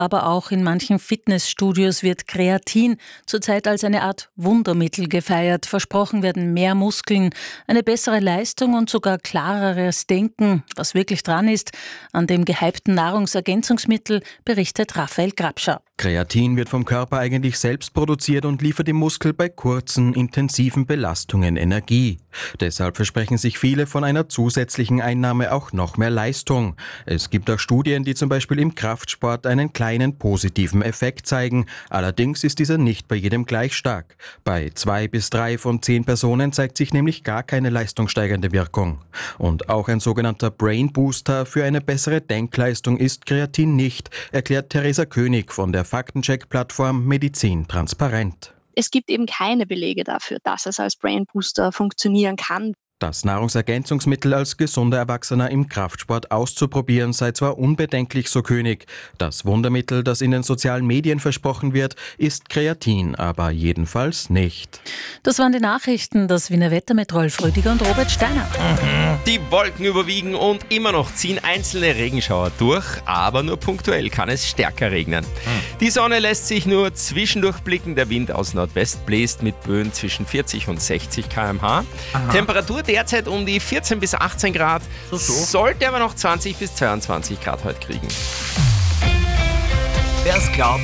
Aber auch in manchen Fitnessstudios wird Kreatin zurzeit als eine Art Wundermittel gefeiert. Versprochen werden mehr Muskeln, eine bessere Leistung und sogar klareres Denken. Was wirklich dran ist an dem gehypten Nahrungsergänzungsmittel, berichtet Raphael Grabscher. Kreatin wird vom Körper eigentlich selbst produziert und liefert dem Muskel bei kurzen, intensiven Belastungen Energie. Deshalb versprechen sich viele von einer zusätzlichen Einnahme auch noch mehr Leistung. Es gibt auch Studien, die zum Beispiel im Kraftsport einen kleinen positiven Effekt zeigen. Allerdings ist dieser nicht bei jedem gleich stark. Bei 2 bis 3 von 10 Personen zeigt sich nämlich gar keine leistungssteigernde Wirkung. Und auch ein sogenannter Brain Booster für eine bessere Denkleistung ist Kreatin nicht, erklärt Theresa König von der Faktencheck-Plattform Medizin Transparent. Es gibt eben keine Belege dafür, dass es als Brain Booster funktionieren kann. Das Nahrungsergänzungsmittel als gesunder Erwachsener im Kraftsport auszuprobieren sei zwar unbedenklich, so König. Das Wundermittel, das in den sozialen Medien versprochen wird, ist Kreatin, aber jedenfalls nicht. Das waren die Nachrichten, das Wiener Wetter mit Rolf Rüdiger und Robert Steiner. Die Wolken überwiegen und immer noch ziehen einzelne Regenschauer durch, aber nur punktuell kann es stärker regnen. Die Sonne lässt sich nur zwischendurch blicken, der Wind aus Nordwest bläst mit Böen zwischen 40 und 60 km/h. Temperatur derzeit um die 14 bis 18 Grad, sollte aber noch 20 bis 22 Grad heute kriegen. Wer es glaubt.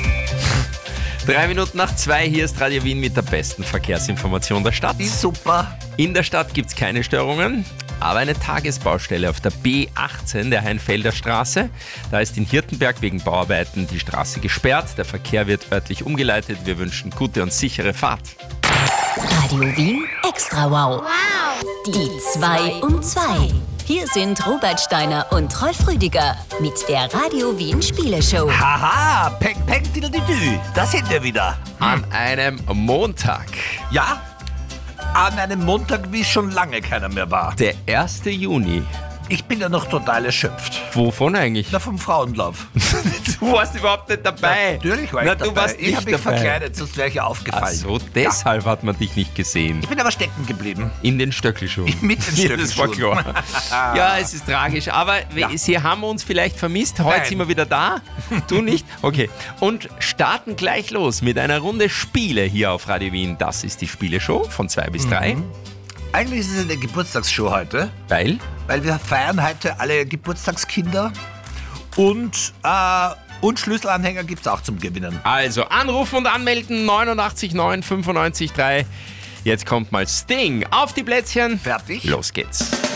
3 Minuten nach 2, hier ist Radio Wien mit der besten Verkehrsinformation der Stadt. Super. In der Stadt gibt es keine Störungen, aber eine Tagesbaustelle auf der B18 der Heinfelder Straße. Da ist in Hirtenberg wegen Bauarbeiten die Straße gesperrt. Der Verkehr wird örtlich umgeleitet. Wir wünschen gute und sichere Fahrt. Radio Wien Extra Wow. Die 2 um 2. Hier sind Robert Steiner und Rolf Rüdiger mit der Radio Wien Spieleshow. Haha, peng, peng, diddelidü. Da sind wir wieder. An einem Montag. Ja, an einem Montag, wie schon lange keiner mehr war. Der 1. Juni. Ich bin ja noch total erschöpft. Wovon eigentlich? Na, vom Frauenlauf. Du warst überhaupt nicht dabei. Natürlich war ich dabei. Du warst ich nicht habe mich dabei. verkleidet, sonst wäre ich ja aufgefallen. Ach so, deshalb hat man dich nicht gesehen. Ich bin aber stecken geblieben. In den Stöckelschuhen. Mit den Stöckelschuhen. Das war klar. Ja, es ist tragisch. Aber Sie haben uns vielleicht vermisst. Heute Nein. sind wir wieder da. Du nicht? Okay. Und starten gleich los mit einer Runde Spiele hier auf Radio Wien. Das ist die Spieleshow von 2 bis 3. Eigentlich ist es eine Geburtstagsshow heute, Weil? weil wir feiern heute alle Geburtstagskinder und Schlüsselanhänger gibt es auch zum Gewinnen. Also anrufen und anmelden 89 9 95 3. Jetzt kommt mal Sting auf die Plätzchen. Fertig? Los geht's.